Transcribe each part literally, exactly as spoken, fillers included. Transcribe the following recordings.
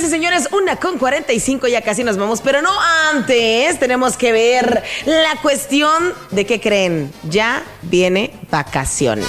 señores, una con cuarenta y cinco, ya casi nos vamos, pero no antes. Tenemos que ver la cuestión de qué creen. Ya viene vacaciones.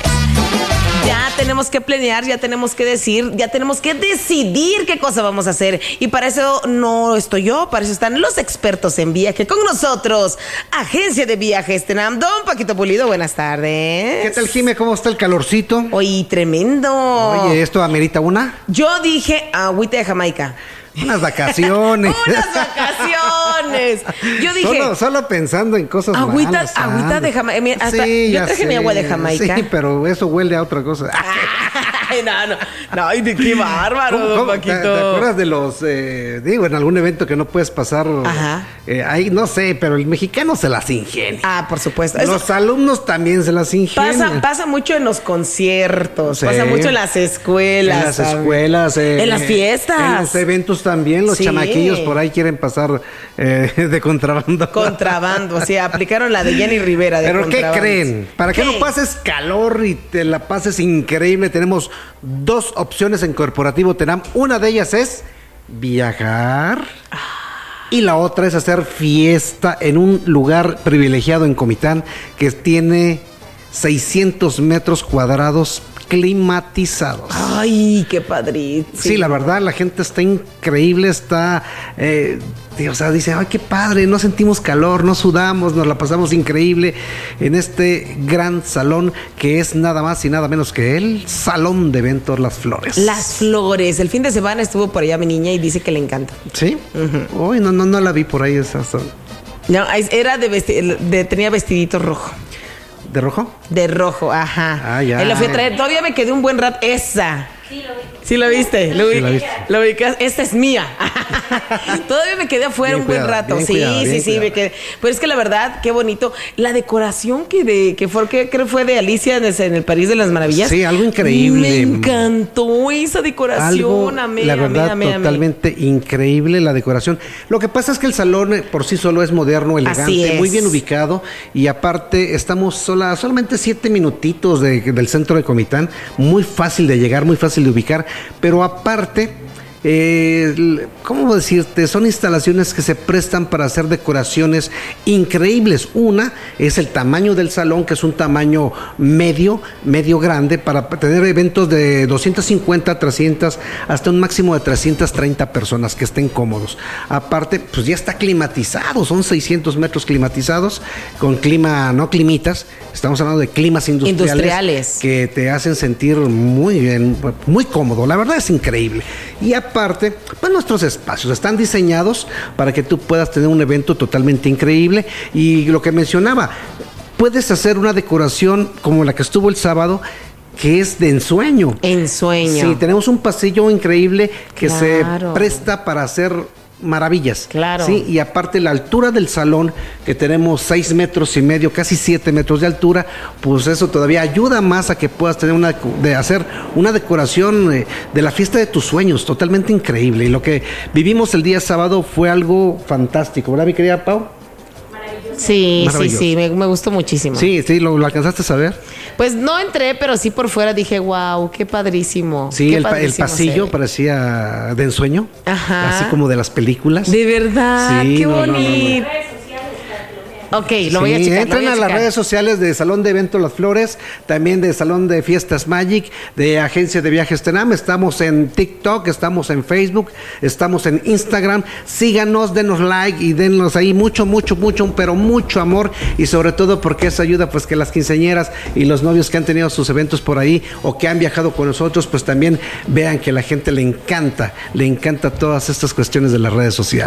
Ya tenemos que planear, ya tenemos que decir, ya tenemos que decidir qué cosa vamos a hacer. Y para eso no estoy yo, para eso están los expertos en viaje con nosotros. Agencia de Viajes Tenam, don Paquito Pulido, buenas tardes. ¿Qué tal, Jime? ¿Cómo está el calorcito? Oye, tremendo. Oye, ¿esto amerita una? Yo dije agüita de Jamaica. Unas vacaciones. Unas vacaciones. Yo dije. Solo, solo pensando en cosas agüita, malas. Agüita de Jamaica. Hasta sí, yo traje sé. mi agua de Jamaica. Sí, pero eso huele a otra cosa. Ay, no, no. No, ay, de qué bárbaro, ¿Cómo, don cómo? Paquito. ¿Te, te acuerdas de los, eh, digo, en algún evento que no puedes pasar? Ajá. Eh, ahí, no sé, pero el mexicano se las ingenia. Ah, por supuesto. Los Eso alumnos también se las ingenian. pasa, pasa mucho en los conciertos, Sí. pasa mucho en las escuelas. En las ¿sabes? escuelas. Eh, En las fiestas. En los eventos también. Los Sí. chamaquillos por ahí quieren pasar eh, de contrabando. Contrabando, o sea, aplicaron la de Jenny Rivera de ¿Pero qué contrabando. creen? Para que ¿Qué? no pases calor y te la pases increíble, tenemos dos opciones en Corporativo Tenam. Una de ellas es viajar y la otra es hacer fiesta en un lugar privilegiado en Comitán que tiene seiscientos metros cuadrados climatizados. Ay, qué padrísimo. Sí, la verdad, la gente está increíble, está, eh, o sea, dice, ay, qué padre, no sentimos calor, no sudamos, nos la pasamos increíble en este gran salón que es nada más y nada menos que el Salón de Eventos Las Flores. Las Flores. El fin de semana estuvo por allá mi niña y dice que le encanta. ¿Sí? Uh-huh. Uy, no, no, no la vi por ahí esa. esa. No, era de, vesti- de tenía vestidito rojo. ¿De rojo? De rojo, ajá. Ah, ya. Él la fui a traer. Todavía me quedé un buen rato. Esa. Sí, lo vi. ¿Sí lo viste? Lo vi. Sí, la viste. Lo vi. Esta es mía. Todavía me quedé afuera Bien un buen cuidada, rato. bien Sí, cuidada, sí, bien sí, cuidada. me quedé. Pero es que la verdad, qué bonito. La decoración que de que fue, que creo fue de Alicia en el, en el París de las Maravillas. Sí, algo increíble. Me encantó esa decoración. Algo, amé, la verdad, amé, amé, amé. totalmente increíble la decoración. Lo que pasa es que el salón eh, por sí solo es moderno, Así elegante, es. muy bien ubicado y aparte estamos sola, solamente siete minutitos de- del centro de Comitán, muy fácil de llegar, muy fácil de ubicar, pero aparte... Eh, ¿Cómo decirte? Son instalaciones que se prestan para hacer decoraciones increíbles. Una es el tamaño del salón, que es un tamaño medio, medio grande, para tener eventos de doscientas cincuenta, trescientas, hasta un máximo de trescientas treinta personas que estén cómodos. Aparte, pues ya está climatizado, son seiscientos metros climatizados, con clima, no climitas, estamos hablando de climas industriales, Industriales. que te hacen sentir muy bien, muy cómodo. La verdad es increíble. Y aparte, pues nuestros espacios están diseñados para que tú puedas tener un evento totalmente increíble. Y lo que mencionaba, puedes hacer una decoración como la que estuvo el sábado, que es de ensueño. Ensueño. Sí, tenemos un pasillo increíble que Claro. se presta para hacer maravillas. Claro. Sí, y aparte la altura del salón, que tenemos seis metros y medio, casi siete metros de altura, pues eso todavía ayuda más a que puedas tener una, de hacer una decoración eh, de la fiesta de tus sueños, totalmente increíble. Y lo que vivimos el día sábado fue algo fantástico, ¿verdad, mi querida Pau? Sí, sí, Maravilloso. sí, me, me gustó muchísimo. Sí, sí, ¿lo, lo alcanzaste a saber? Pues no entré, pero sí por fuera dije, wow, qué padrísimo. Sí, qué el, pa- el padrísimo pasillo se ve. parecía de ensueño, Ajá. así como de las películas. De verdad, Sí, qué no, no, no, no. bonito. Ok, lo voy a Sí, checar. lo entren voy a a las checar. redes sociales de Salón de Eventos Las Flores, también de Salón de Fiestas Magic, de Agencia de Viajes Tenam. Estamos en TikTok, estamos en Facebook, estamos en Instagram. Síganos, denos like y denos ahí mucho, mucho, mucho, pero mucho amor. Y sobre todo porque eso ayuda pues que las quinceañeras y los novios que han tenido sus eventos por ahí o que han viajado con nosotros, pues también vean que a la gente le encanta, le encanta todas estas cuestiones de las redes sociales.